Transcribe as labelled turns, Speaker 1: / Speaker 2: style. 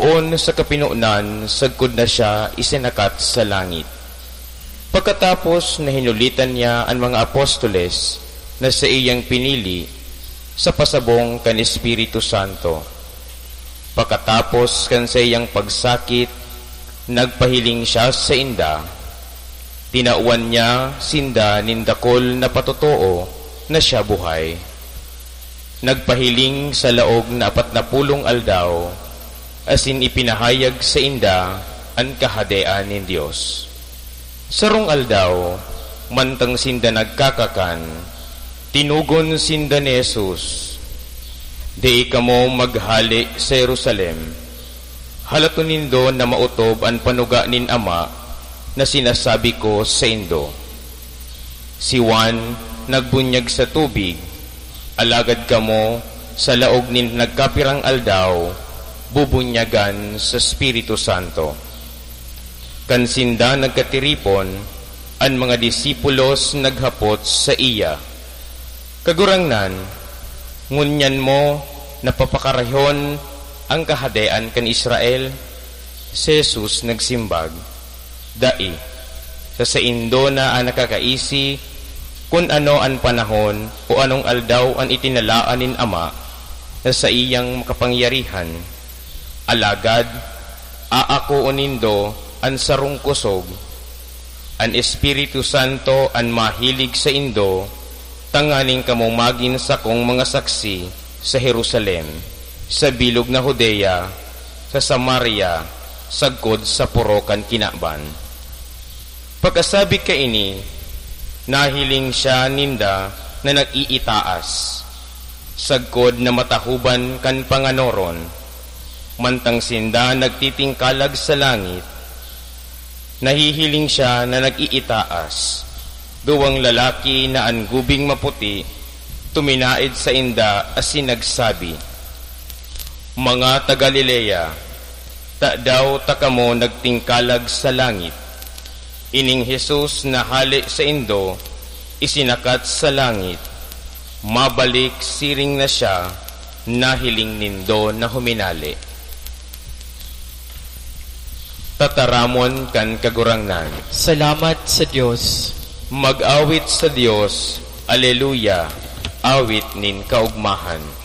Speaker 1: Doon sa kapinunan, sagkod na siya isinakat sa langit. Pagkatapos na hinulitan niya ang mga apostoles na sa iyang pinili sa pasabong kan Espiritu Santo. Pagkatapos kan sa iyang pagsakit, nagpahiling siya sa inda. Tinauan niya sinda nindakol na patotoo na siya buhay. Nagpahiling sa laog na 40 aldaw, asin ipinahayag sa inda ang kahadean ni Dios. Sarong aldaw, mantang sinda nagkakakan, tinugon sinda ni Jesus, "Di kamo maghali sa Jerusalem, halaton nindo na mautob ang panuga nin Ama na sinasabi ko sa indo." Si Juan nagbunyag sa tubig, alagad kamo sa laog nin nagkapirang aldaw, bubunyagan sa Espiritu Santo. Kansinda nagkatiripon, ang mga disipulos naghapot sa iya, "Kagurangnan, ngunyan mo napapakarahon ang kahadean kan Israel?" Si Jesus nagsimbag, "Dai, sa indo na ang nakakaisi kung ano ang panahon o anong aldaw ang itinalaan nin Ama na sa iyang makapangyarihan. Alagad, aako onindo ang sarong kusog, ang Espiritu Santo ang mahilig sa indo, tanganing kamumagin sa kong mga saksi sa Jerusalem, sa bilog na Judea, sa Samaria, sagkod sa purokan kinaban." Pagkasabi kaini, nahiling siya ninda na nag-iitaas, sagkod na matahuban kan panganoron. Mantang sinda nagtitingkalag sa langit, nahihiling siya na nag-iitaas. Duwang lalaki na angubing maputi, tuminaid sa inda asin nagsabi, "Mga taga-Galilea, daw takamo nagtingkalag sa langit. Ining Jesus na hali sa indo, isinakat sa langit. Mabalik siring na siya, nahiling nindo na huminali." Tataramon kan kagurangnan.
Speaker 2: Salamat sa Diyos.
Speaker 1: Mag-awit sa Diyos. Aleluya. Awit nin kaugmahan.